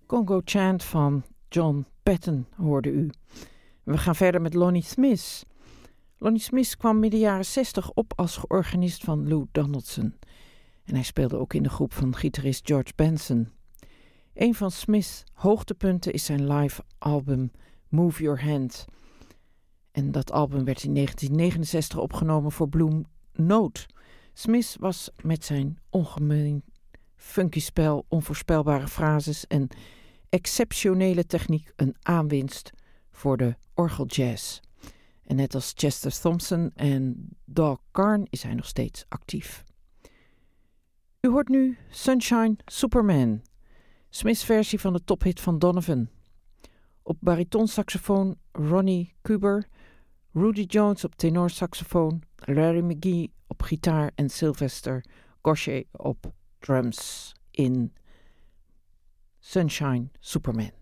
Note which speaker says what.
Speaker 1: Congo Chant van John Patton hoorde u. We gaan verder met Lonnie Smith. Lonnie Smith kwam midden jaren 60 op als organist van Lou Donaldson. En hij speelde ook in de groep van gitarist George Benson. Een van Smith's hoogtepunten is zijn live album Move Your Hand. En dat album werd in 1969 opgenomen voor Blue Note. Smith was met zijn ongemeen funky spel, onvoorspelbare frases en exceptionele techniek een aanwinst voor de orgeljazz. En net als Chester Thompson en Doug Carn is hij nog steeds actief. U hoort nu Sunshine Superman, Smith's versie van de tophit van Donovan. Op baritonsaxofoon Ronnie Kuber, Rudy Jones op tenorsaxofoon, Larry McGee op gitaar en Sylvester Gosche op drums in Sunshine Superman.